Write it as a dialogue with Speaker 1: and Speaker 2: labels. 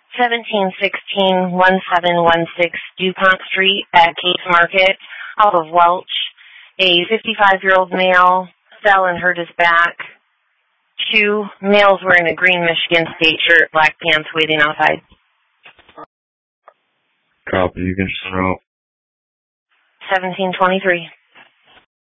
Speaker 1: 1716-1716 DuPont Street at Case Market, off of Welch. A 55-year-old male fell and hurt his back. 2 males wearing a green Michigan State shirt, black pants, waiting outside.
Speaker 2: Copy, you can send out.
Speaker 1: 1723.